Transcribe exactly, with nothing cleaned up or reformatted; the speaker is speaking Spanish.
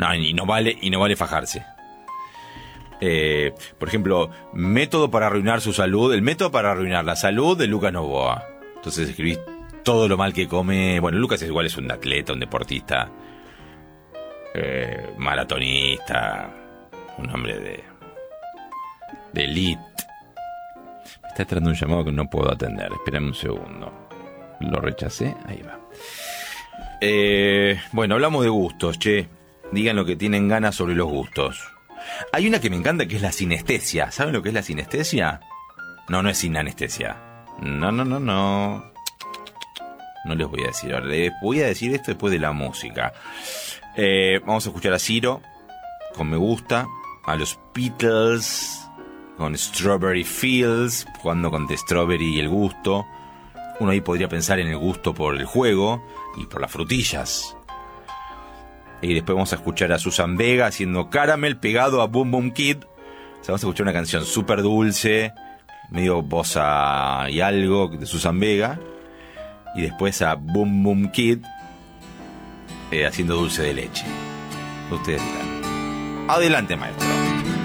No, y no vale, y no vale fajarse. Eh, por ejemplo, método para arruinar su salud, el método para arruinar la salud de Lucas Novoa. Entonces escribís todo lo mal que come. Bueno, Lucas es igual, es un atleta, un deportista, eh, maratonista, un hombre de de elite. Me está entrando un llamado que no puedo atender. Espérame un segundo. Lo rechacé, ahí va. Eh, bueno, hablamos de gustos, che. Digan lo que tienen ganas sobre los gustos. Hay una que me encanta, que es la sinestesia. ¿Saben lo que es la sinestesia? No, no es sin anestesia. No, no, no, no. No les voy a decir ahora. Les voy a decir esto después de la música. Eh, vamos a escuchar a Ciro con Me Gusta. A los Beatles con Strawberry Fields, jugando con The Strawberry y el gusto. Uno ahí podría pensar en el gusto por el juego y por las frutillas. Y después vamos a escuchar a Susan Vega haciendo Caramel pegado a Boom Boom Kid. O sea, vamos a escuchar una canción súper dulce, medio bossa y algo de Susan Vega. Y después a Boom Boom Kid eh, haciendo dulce de leche. Ustedes están. Adelante, maestro.